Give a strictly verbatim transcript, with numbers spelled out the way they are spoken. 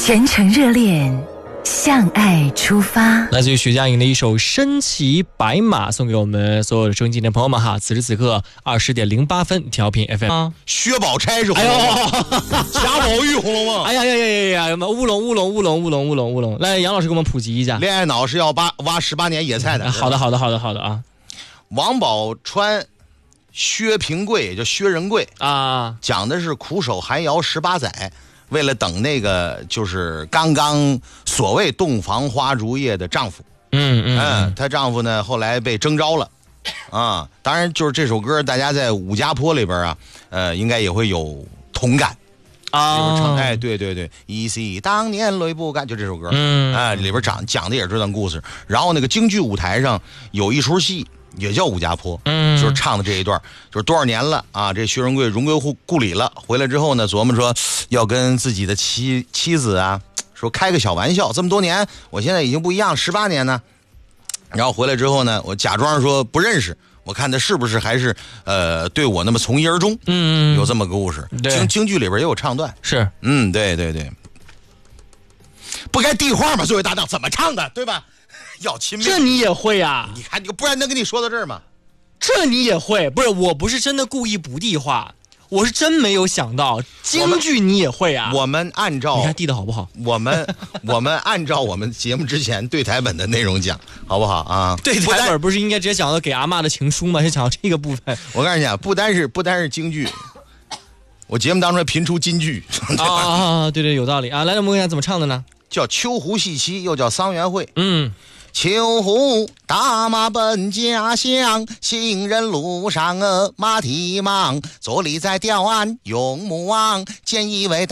前程热恋，向爱出发。 来自于徐佳莹的一首《身骑白马》，送给我们所有的收音机的朋友们哈。此时此刻二十点零八分，调频 F M。 薛宝钗是红楼梦，贾宝玉红楼梦。 哎呀呀呀呀呀！乌龙乌龙乌龙乌龙乌龙乌龙！来，杨老师给我们普及一下。 恋爱脑是要挖挖十八年野菜的。 好的好的好的好的啊。 王宝钏、薛平贵也叫薛仁贵啊， 讲的是苦守寒窑十八载。为了等那个就是刚刚所谓洞房花烛夜的丈夫， 嗯嗯嗯， 她丈夫呢后来被征召了，啊，当然就是这首歌大家在武家坡里边啊，呃，应该也会有同感啊。里边唱，哎，对对对，一夕当年泪不干，就这首歌，嗯，哎，里边讲讲的也是这段故事。然后那个京剧舞台上有一出戏。也叫武家坡，嗯，就是唱的这一段，就是多少年了啊？这薛仁贵荣归故里了，回来之后呢，琢磨说要跟自己的妻妻子啊，说开个小玩笑。这么多年，我现在已经不一样，十八年呢。然后回来之后呢，我假装说不认识，我看他是不是还是呃对我那么从一而终。嗯，有这么个故事。京京剧里边也有唱段。 是， 嗯，对对对，不该递话吗？作为搭档怎么唱的，对吧？要亲命， 这你也会啊？ 你看，不然能跟你说到这儿吗？ 这你也会？不是，我不是真的故意不递话，我是真没有想到京剧你也会啊。 我们按照你看递的好不好？ 我们我们按照我们节目之前对台本的内容讲，好不好啊？ 对台本不是应该直接讲到给阿嬷的情书吗？就讲到这个部分。 我告诉你啊，不单是不单是京剧，我节目当中还频出金句啊啊！对对，有道理啊。来，我们看一下怎么唱的呢？ 叫秋胡戏妻，又叫桑园会。 嗯。 秋胡打马奔家乡，行人路上呃马蹄忙，坐立在吊案用木望，见一位